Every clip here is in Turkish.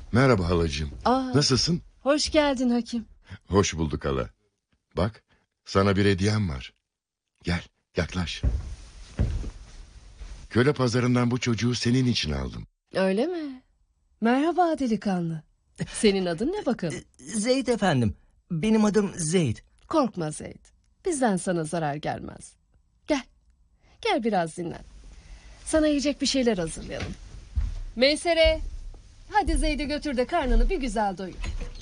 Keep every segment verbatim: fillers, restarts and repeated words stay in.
Merhaba halacığım. Aa, Nasılsın? hoş geldin Hakim. Hoş bulduk hala. Bak, sana bir hediyem var. Gel, yaklaş. Köle pazarından bu çocuğu senin için aldım. Öyle mi? Merhaba delikanlı. Senin adın ne bakalım? Zeyd efendim. Benim adım Zeyd. Korkma Zeyd. Bizden sana zarar gelmez. Gel. Gel biraz dinlen. Sana yiyecek bir şeyler hazırlayalım. Meysere. Hadi Zeyd'i götür de karnını bir güzel doyur.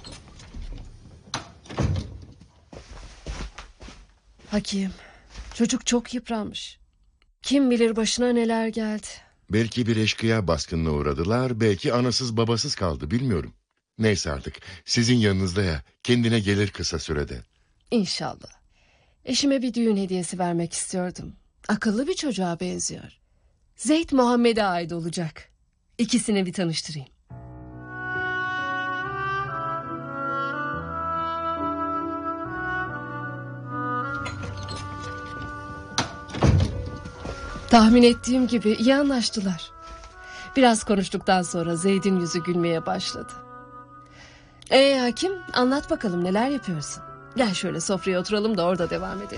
Hakim. Çocuk çok yıpranmış. Kim bilir başına neler geldi. Belki bir eşkıya baskınına uğradılar, belki anasız babasız kaldı, bilmiyorum. Neyse artık, sizin yanınızda ya, kendine gelir kısa sürede. İnşallah. Eşime bir düğün hediyesi vermek istiyordum. Akıllı bir çocuğa benziyor. Zeyd Muhammed'e ait olacak. İkisini bir tanıştırayım. Tahmin ettiğim gibi iyi anlaştılar. Biraz konuştuktan sonra Zeyd'in yüzü gülmeye başladı. Ee Hakim, anlat bakalım neler yapıyorsun? Gel şöyle sofraya oturalım da orada devam edelim.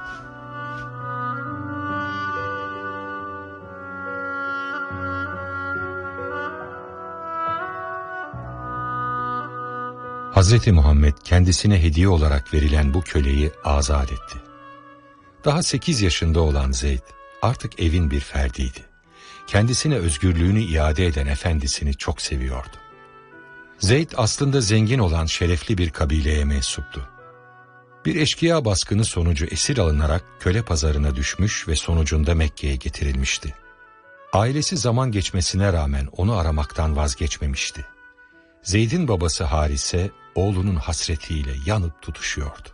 Hazreti Muhammed kendisine hediye olarak verilen bu köleyi azat etti. Daha sekiz yaşında olan Zeyd artık evin bir ferdiydi. Kendisine özgürlüğünü iade eden efendisini çok seviyordu. Zeyd aslında zengin olan şerefli bir kabileye mensuptu. Bir eşkıya baskını sonucu esir alınarak köle pazarına düşmüş ve sonucunda Mekke'ye getirilmişti. Ailesi zaman geçmesine rağmen onu aramaktan vazgeçmemişti. Zeyd'in babası Harise oğlunun hasretiyle yanıp tutuşuyordu.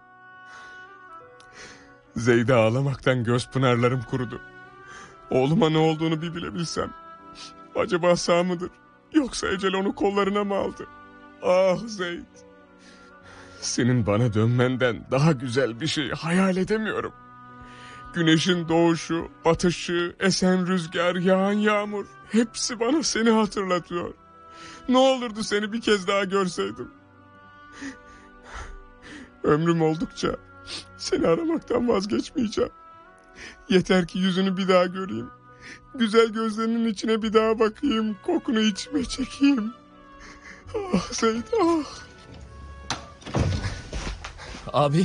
Zeyd'e ağlamaktan göz pınarlarım kurudu. Oğluma ne olduğunu bir bilebilsem. Acaba sağ mıdır? Yoksa ecel onu kollarına mı aldı? Ah Zeyd. Senin bana dönmenden daha güzel bir şey hayal edemiyorum. Güneşin doğuşu, batışı, esen rüzgar, yağan yağmur hepsi bana seni hatırlatıyor. Ne olurdu seni bir kez daha görseydim. Ömrüm oldukça seni aramaktan vazgeçmeyeceğim. Yeter ki yüzünü bir daha göreyim. Güzel gözlerinin içine bir daha bakayım. Kokunu içime çekeyim. Ah Zeyd ah. Abi.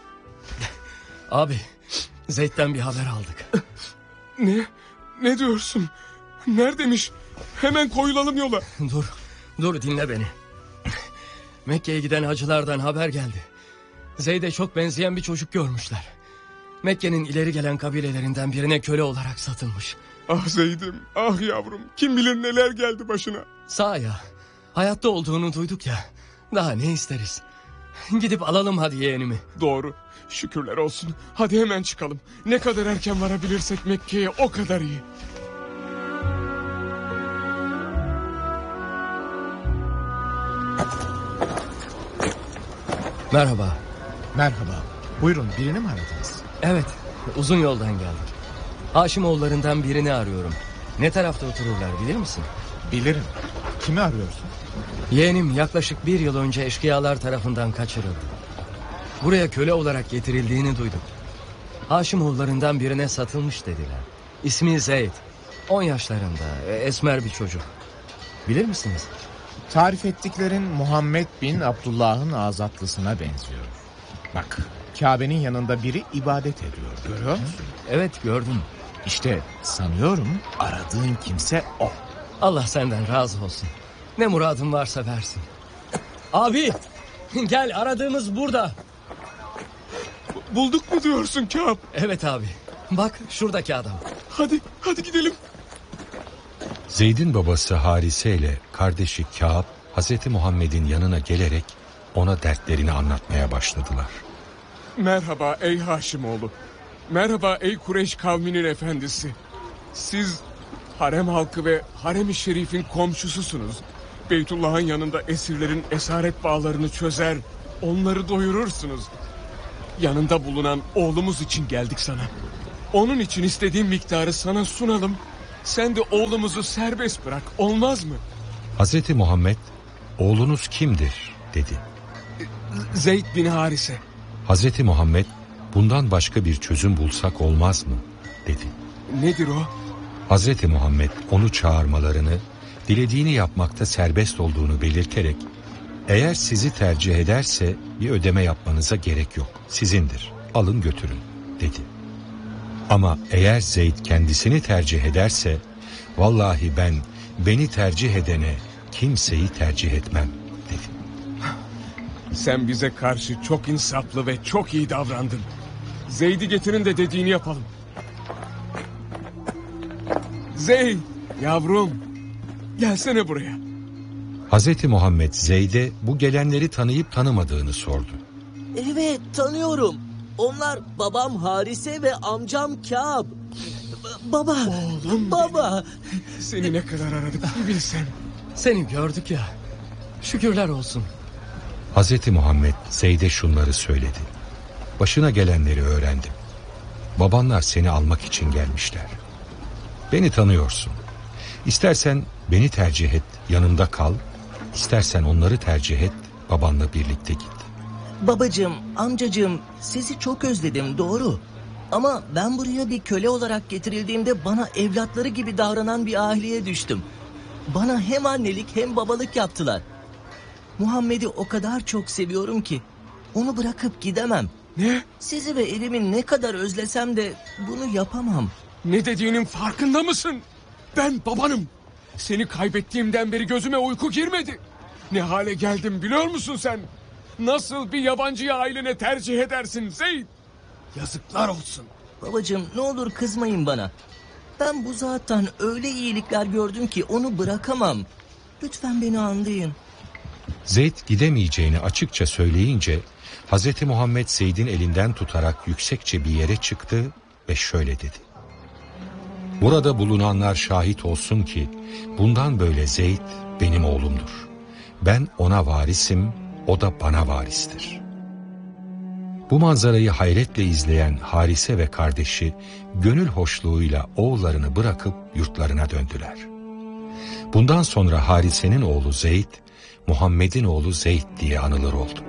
Abi. Zeyd'den bir haber aldık. Ne? Ne diyorsun? Neredemiş? Hemen koyulalım yola. Dur. Dur dinle beni. Mekke'ye giden hacılardan haber geldi. Zeyd'e çok benzeyen bir çocuk görmüşler. Mekke'nin ileri gelen kabilelerinden birine köle olarak satılmış. Ah Zeyd'im, ah yavrum. Kim bilir neler geldi başına. Sağ ya. Hayatta olduğunu duyduk ya. Daha ne isteriz? Gidip alalım hadi yeğenimi. Doğru. Şükürler olsun. Hadi hemen çıkalım. Ne kadar erken varabilirsek Mekke'ye o kadar iyi. Merhaba. Merhaba. Buyurun, birini mi aradınız? Evet, uzun yoldan geldik. Haşimoğullarından birini arıyorum. Ne tarafta otururlar bilir misin? Bilirim. Kimi arıyorsun? Yeğenim yaklaşık bir yıl önce eşkıyalar tarafından kaçırıldı. Buraya köle olarak getirildiğini duyduk. Haşimoğullarından birine satılmış dediler. İsmi Zeyd. On yaşlarında, esmer bir çocuk. Bilir misiniz? Tarif ettiklerin Muhammed bin Abdullah'ın azatlısına benziyor. Bak, Kabe'nin yanında biri ibadet ediyor, görüyor musun? Evet, gördüm. İşte sanıyorum aradığın kimse o. Allah senden razı olsun. Ne muradın varsa versin. Abi, gel aradığımız burada. Bulduk mu diyorsun Kâb? Evet abi. Bak şuradaki adam. Hadi, hadi gidelim. Zeyd'in babası Harise ile kardeşi Kâb, Hazreti Muhammed'in yanına gelerek ona dertlerini anlatmaya başladılar. Merhaba ey Haşimoğlu. Merhaba ey Kureyş kavminin efendisi. Siz harem halkı ve harem-i şerifin komşususunuz. Beytullah'ın yanında esirlerin esaret bağlarını çözer, onları doyurursunuz. Yanında bulunan oğlumuz için geldik sana. Onun için istediğim miktarı sana sunalım. Sen de oğlumuzu serbest bırak, olmaz mı? Hazreti Muhammed, oğlunuz kimdir dedi. Zeyd bin Harise. Hazreti Muhammed, bundan başka bir çözüm bulsak olmaz mı dedi. Nedir o? Hazreti Muhammed onu çağırmalarını, dilediğini yapmakta serbest olduğunu belirterek, eğer sizi tercih ederse bir ödeme yapmanıza gerek yok, sizindir, alın götürün dedi. Ama eğer Zeyd kendisini tercih ederse, vallahi ben beni tercih edene kimseyi tercih etmem dedi. Sen bize karşı çok insaflı ve çok iyi davrandın. Zeyd'i getirin de dediğini yapalım. Zeyd, yavrum, gelsene buraya. Hazreti Muhammed Zeyd'e bu gelenleri tanıyıp tanımadığını sordu. Evet, tanıyorum. Onlar babam Harise ve amcam Kâb. B- baba, Oğlum baba. Seni ne kadar aradık bir bilsen. Seni gördük ya. Şükürler olsun. Hazreti Muhammed Zeyd'e şunları söyledi. Başına gelenleri öğrendim. Babanlar seni almak için gelmişler. Beni tanıyorsun. İstersen beni tercih et, yanımda kal. İstersen onları tercih et, babanla birlikte git. Babacığım, amcacığım, sizi çok özledim, doğru. Ama ben buraya bir köle olarak getirildiğimde bana evlatları gibi davranan bir aileye düştüm. Bana hem annelik hem babalık yaptılar. Muhammed'i o kadar çok seviyorum ki onu bırakıp gidemem. Ne? Sizi ve evimi ne kadar özlesem de bunu yapamam. Ne dediğinin farkında mısın? Ben babanım. Seni kaybettiğimden beri gözüme uyku girmedi. Ne hale geldim biliyor musun sen? Nasıl bir yabancıyı ailene tercih edersin Zeyd? Yazıklar olsun. Babacığım, ne olur kızmayın bana. Ben bu zattan öyle iyilikler gördüm ki onu bırakamam. Lütfen beni anlayın. Zeyd gidemeyeceğini açıkça söyleyince Hazreti Muhammed Zeyd'in elinden tutarak yüksekçe bir yere çıktı ve şöyle dedi. Burada bulunanlar şahit olsun ki bundan böyle Zeyd benim oğlumdur. Ben ona varisim, o da bana varistir. Bu manzarayı hayretle izleyen Harise ve kardeşi gönül hoşluğuyla oğullarını bırakıp yurtlarına döndüler. Bundan sonra Harise'nin oğlu Zeyd, Muhammed'in oğlu Zeyd diye anılır oldu.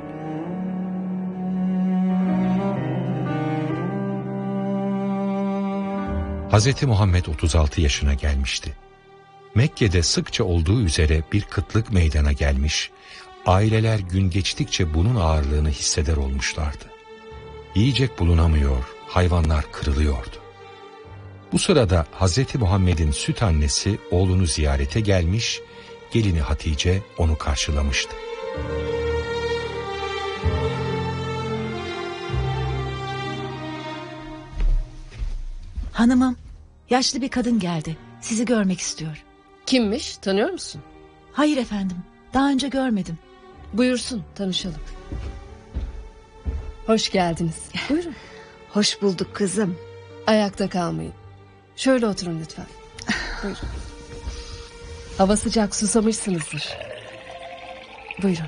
Hazreti Muhammed otuz altı yaşına gelmişti. Mekke'de sıkça olduğu üzere bir kıtlık meydana gelmiş, aileler gün geçtikçe bunun ağırlığını hisseder olmuşlardı. Yiyecek bulunamıyor, hayvanlar kırılıyordu. Bu sırada Hazreti Muhammed'in süt annesi oğlunu ziyarete gelmiş, gelini Hatice onu karşılamıştı. Hanımım, yaşlı bir kadın geldi. Sizi görmek istiyor. Kimmiş, tanıyor musun? Hayır efendim, daha önce görmedim. Buyursun, tanışalım. Hoş geldiniz. Buyurun. Hoş bulduk kızım. Ayakta kalmayın. Şöyle oturun lütfen. Buyurun. Hava sıcak, susamışsınızdır. Buyurun.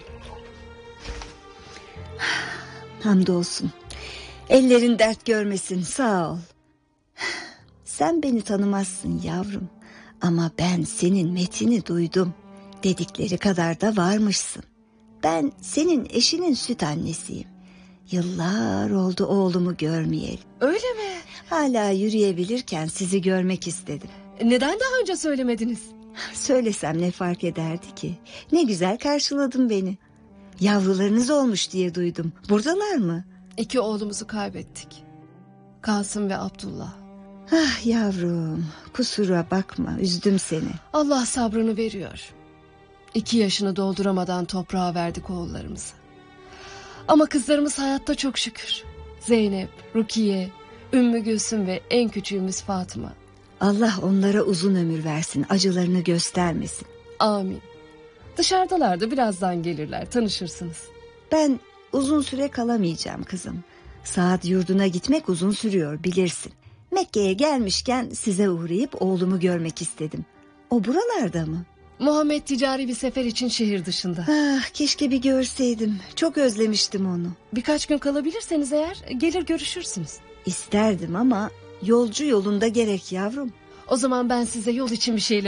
Hamdolsun. Ellerin dert görmesin, sağ ol. Sen beni tanımazsın yavrum. Ama ben senin metini duydum. Dedikleri kadar da varmışsın. Ben senin eşinin süt annesiyim. Yıllar oldu oğlumu görmeyeli. Öyle mi? Hala yürüyebilirken sizi görmek istedim. Neden daha önce söylemediniz? Söylesem ne fark ederdi ki? Ne güzel karşıladın beni. Yavrularınız olmuş diye duydum. Buradalar mı? İki oğlumuzu kaybettik. Kasım ve Abdullah. Ah yavrum, kusura bakma, üzdüm seni. Allah sabrını veriyor. İki yaşını dolduramadan toprağa verdik oğullarımızı. Ama kızlarımız hayatta çok şükür. Zeynep, Rukiye, Ümmü Gülsüm ve en küçüğümüz Fatıma. Allah onlara uzun ömür versin, acılarını göstermesin. Amin. Dışarıdalardı, birazdan gelirler, tanışırsınız. Ben uzun süre kalamayacağım kızım. Saat yurduna gitmek uzun sürüyor, bilirsin. Mekke'ye gelmişken size uğrayıp oğlumu görmek istedim. O buralarda mı? Muhammed ticari bir sefer için şehir dışında. Ah, keşke bir görseydim. Çok özlemiştim onu. Birkaç gün kalabilirseniz eğer gelir görüşürsünüz. İsterdim ama yolcu yolunda gerek yavrum. O zaman ben size yol için bir şeyler